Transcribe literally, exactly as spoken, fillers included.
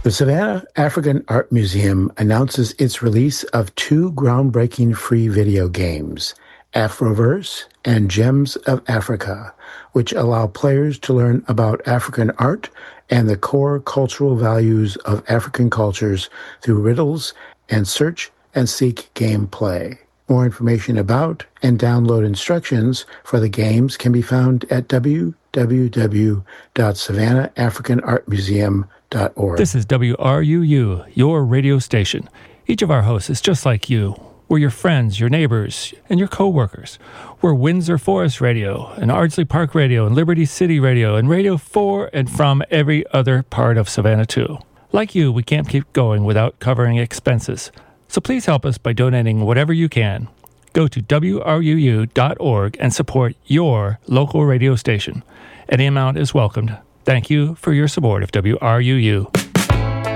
The Savannah African Art Museum announces its release of two groundbreaking free video games, Afroverse and Gems of Africa, which allow players to learn about African art and the core cultural values of African cultures through riddles and search and seek gameplay. More information about and download instructions for the games can be found at w w w dot savannah african art museum dot org. This is W R U U, your radio station. Each of our hosts is just like you. We're your friends, your neighbors, and your co-workers. We're Windsor Forest Radio, and Ardsley Park Radio, and Liberty City Radio, and radio for and from every other part of Savannah, too. Like you, we can't keep going without covering expenses. So please help us by donating whatever you can. Go to w r u u dot org and support your local radio station. Any amount is welcomed. Thank you for your support of W R U U.